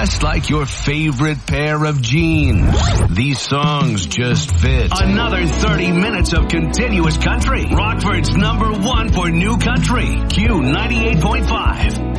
just like your favorite pair of jeans. These songs just fit. Another 30 minutes of continuous country. Rockford's #1 for new country. Q98.5.